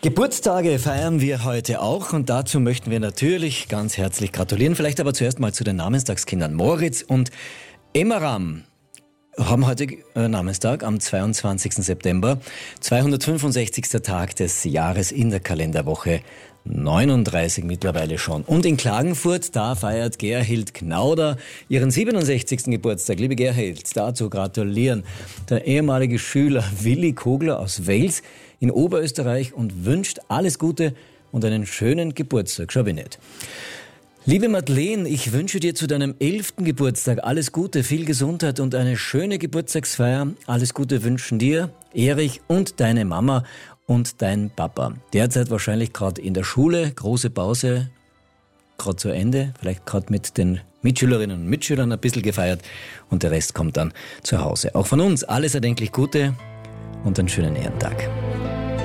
Geburtstage feiern wir heute auch und dazu möchten wir natürlich ganz herzlich gratulieren. Vielleicht aber zuerst mal zu den Namenstagskindern. Moritz und Emmeram haben heute Namenstag am 22. September, 265. Tag des Jahres in der Kalenderwoche 39 mittlerweile schon. Und in Klagenfurt, da feiert Gerhild Knauder ihren 67. Geburtstag. Liebe Gerhild, dazu gratulieren der ehemalige Schüler Willi Kogler aus Wels in Oberösterreich und wünscht alles Gute und einen schönen Geburtstag. Schau wie nett. Liebe Madeleine, ich wünsche dir zu deinem 11. Geburtstag alles Gute, viel Gesundheit und eine schöne Geburtstagsfeier. Alles Gute wünschen dir, Erich und deine Mama und dein Papa. Derzeit wahrscheinlich gerade in der Schule, große Pause, gerade zu Ende, vielleicht gerade mit den Mitschülerinnen und Mitschülern ein bisschen gefeiert und der Rest kommt dann zu Hause. Auch von uns alles erdenklich Gute und einen schönen Ehrentag.